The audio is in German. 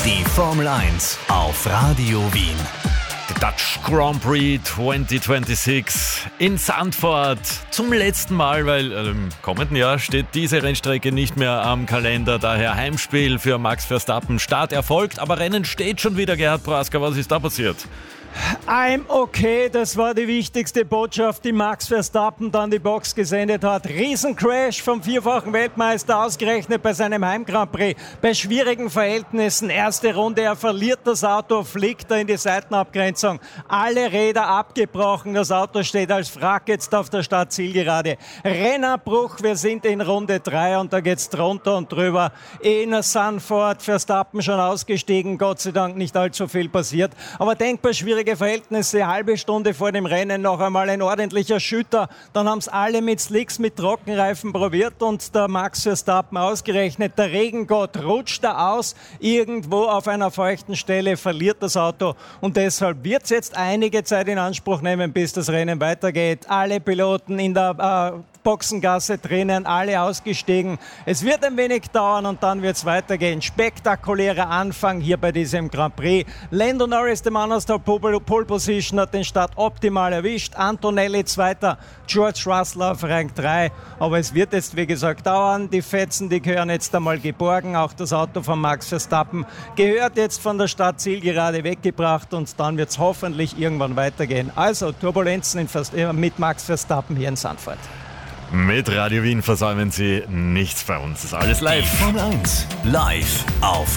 Die Formel 1 auf Radio Wien. Der Dutch Grand Prix 2026 in Zandvoort zum letzten Mal, weil im kommenden Jahr steht diese Rennstrecke nicht mehr am Kalender. Daher Heimspiel für Max Verstappen. Start erfolgt, aber Rennen steht schon wieder. Gerhard Prasker, was ist da passiert? I'm okay, das war die wichtigste Botschaft, die Max Verstappen dann die Box gesendet hat. Riesencrash vom vierfachen Weltmeister, ausgerechnet bei seinem Heim-Grand Prix. Bei schwierigen Verhältnissen, erste Runde, er verliert das Auto, fliegt er in die Seitenabgrenzung. Alle Räder abgebrochen, das Auto steht als Wrack jetzt auf der Startzielgerade. Rennerbruch, wir sind in Runde 3 und da geht's drunter und drüber. In Zandvoort, Verstappen schon ausgestiegen, Gott sei Dank nicht allzu viel passiert. Aber denkbar schwierig Verhältnisse, halbe Stunde vor dem Rennen noch einmal ein ordentlicher Schütter. Dann haben es alle mit Slicks, mit Trockenreifen probiert und der Max Verstappen ausgerechnet. Der Regengott rutscht da aus, irgendwo auf einer feuchten Stelle, verliert das Auto und deshalb wird es jetzt einige Zeit in Anspruch nehmen, bis das Rennen weitergeht. Alle Piloten in der Boxengasse drinnen, alle ausgestiegen. Es wird ein wenig dauern und dann wird es weitergehen. Spektakulärer Anfang hier bei diesem Grand Prix. Lando Norris, der Mann aus der Pole Position, hat den Start optimal erwischt. Antonelli Zweiter, George Russell auf Rang 3. Aber es wird jetzt, wie gesagt, dauern. Die Fetzen, die gehören jetzt einmal geborgen. Auch das Auto von Max Verstappen gehört jetzt von der Startzielgerade weggebracht und dann wird es hoffentlich irgendwann weitergehen. Also Turbulenzen mit Max Verstappen hier in Zandvoort. Mit Radio Wien versäumen Sie nichts bei uns. Das ist alles live. Die Formel 1 live auf